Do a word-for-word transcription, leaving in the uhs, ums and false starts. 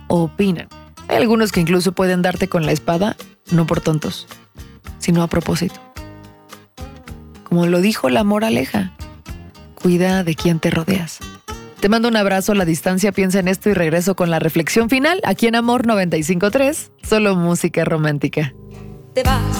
o opinan. Hay algunos que incluso pueden darte con la espada, no por tontos, sino a propósito. Como lo dijo la moraleja, cuida de quién te rodeas. Te mando un abrazo a la distancia, piensa en esto y regreso con la reflexión final aquí en Amor noventa y cinco punto tres, solo música romántica. Te vas.